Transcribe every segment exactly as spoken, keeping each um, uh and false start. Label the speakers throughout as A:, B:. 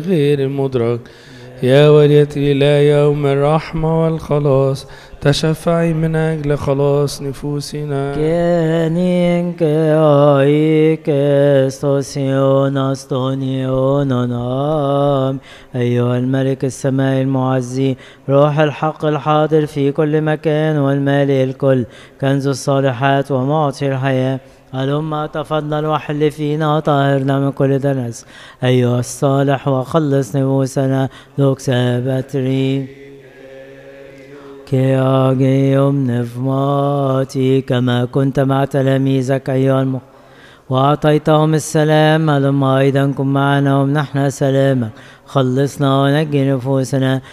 A: غير المدرك يا وليتي إلى يوم الرحمة والخلاص تشفعي من أجل خلاص نفوسنا.
B: Kenin ke ai ke ستوسيون استونيون نام أيها الملك السماء المعزي روح الحق الحاضر في كل مكان والمالئ الكل كنز الصالحات ومعطي الحياة هلما تفضل وحل فينا طهرنا من كل دنس أيها الصالح وخلص نفوسنا دوك سابتري كياجيوم نفماتي كما كنت مع تلاميذك أيها المخ وأعطيتهم السلام هلما أيضا كن معنا ومنحنا سلامك خلصنا ونجي نفوسنا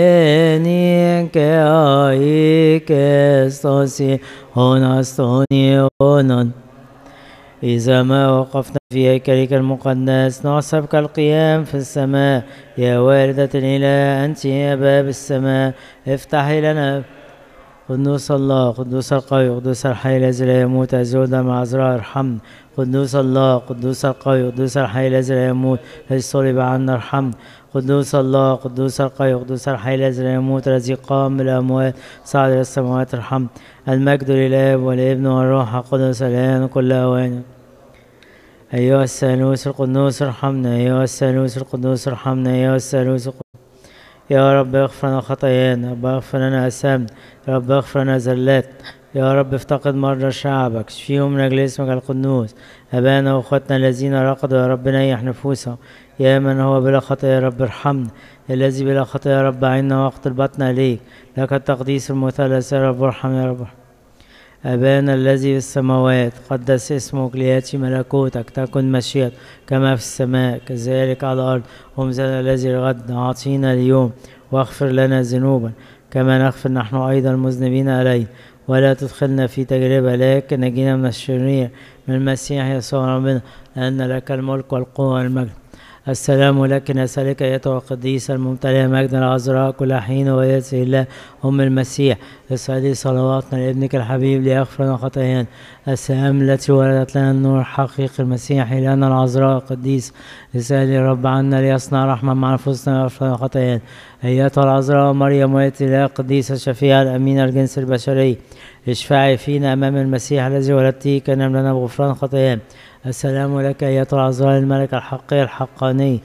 B: كيني كياي كيستوسي هنا استوني هنا إذا ما وقفنا في هيكلك المقدس نحسبك القيام في السماء يا والدة الإله أنت يا باب السماء افتحي لنا قدوس الله قدوس القوي قدوس الحي الذي لا يموت أزود مع عذراء ارحمنا قدوس الله قدوس القوي قدوس الحي الذي لا يموت الذي صلب عنا ارحمنا قدوس الله قدوس القوي قدوس الحي الذي لا يموت الذي قام من الأموات صعد إلى السماوات ارحمنا المجد للآب والابن والروح القدس الآن وكل أوان أيها الثالوث القدوس ارحمنا أيها الثالوث القدوس ارحمنا أيها الثالوث القدوس يا رب اغفر لنا خطايانا رب اغفر لنا أثامنا رب اغفر لنا زلات يا رب افتقد مرضى شعبك اشفيهم من أجل اسمك القدوس أبانا وأخواتنا الذين رقدوا يا رب نيح نفوسهم يا من هو بلا خطايا يا رب ارحمنا الذي بلا خطايا يا رب عنا وقت البطن عليك لك التقديس المثلث يا رب ارحم يا رب أبانا الذي في السماوات قدس اسمك ليأتي ملكوتك تكن مشيئتك كما في السماء كذلك على الأرض خبزنا الذي غد أعطينا اليوم واغفر لنا ذنوبا كما نغفر نحن أيضا المذنبين عليه ولا تدخلنا في تجربة لكن نجينا من الشرير من المسيح يسوع ربنا لأن لك الملك والقوة والمجد السلام لك نسألك أيتها القديسة الممتلئة مجدا العذراء كل حين ويأتي الله أم المسيح اسألي صلواتنا لابنك الحبيب ليغفر لنا خطايانا السلام التي ولدت لنا النور الحقيقي المسيح لنا العذراء القديسة اسألي رب عنا ليصنع رحمة مع نفوسنا ويغفر لنا خطايانا أيتها العذراء مريم ويأتي الله القديسة الشفيعة الأمينة الجنس البشري اشفعي فينا أمام المسيح الذي ولدتيه كان لنا بغفران خطايانا السلام لك أيتها العذراء الملكة الحقية الحقانية